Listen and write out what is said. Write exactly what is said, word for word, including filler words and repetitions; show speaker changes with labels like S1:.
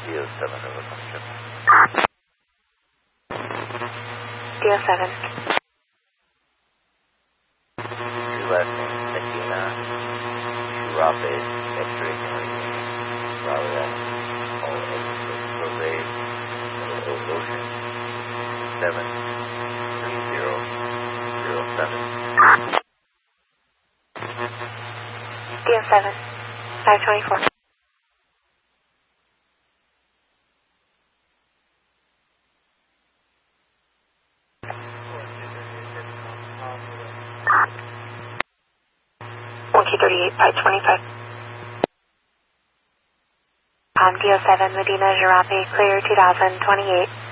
S1: D O seven over function.
S2: D O seven.
S1: Your last name, Medina, Shurabe, X-ray, Raleigh, all Jose, Little Ocean, seven, three zero, zero seven.
S2: D O seven, five twenty-four. one Q thirty-eight, five twenty-five. Um, D O seven, Medina, Jarape, clear two thousand twenty-eight.